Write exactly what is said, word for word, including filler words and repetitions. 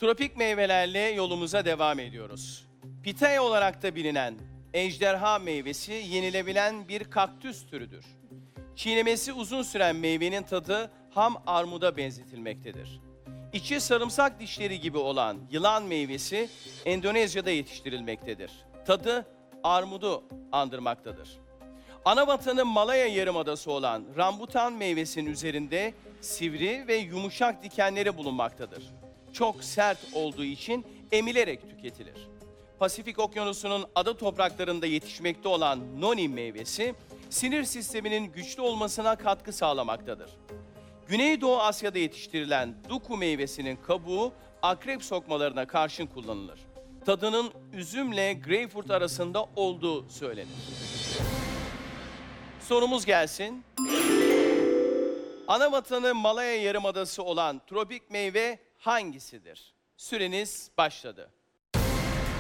Tropik meyvelerle yolumuza devam ediyoruz. Pitaya olarak da bilinen ejderha meyvesi yenilebilen bir kaktüs türüdür. Çiğnemesi uzun süren meyvenin tadı ham armuda benzetilmektedir. İçi sarımsak dişleri gibi olan yılan meyvesi Endonezya'da yetiştirilmektedir. Tadı armudu andırmaktadır. Ana vatanı Malaya Yarımadası olan rambutan meyvesinin üzerinde sivri ve yumuşak dikenleri bulunmaktadır. Çok sert olduğu için emilerek tüketilir. Pasifik Okyanusu'nun ada topraklarında yetişmekte olan noni meyvesi, sinir sisteminin güçlü olmasına katkı sağlamaktadır. Güneydoğu Asya'da yetiştirilen duku meyvesinin kabuğu akrep sokmalarına karşın kullanılır. Tadının üzümle greyfurt arasında olduğu söylenir. Sorumuz gelsin. Ana vatanı Malaya Yarımadası olan tropik meyve hangisidir? Süreniz başladı.